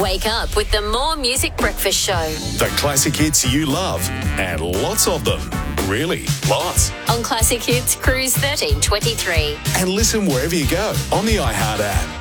Wake up with the More Music Breakfast Show. The classic hits you love, and lots of them. Really, lots. On Classic Hits Cruise 1323. And listen wherever you go on the iHeart app.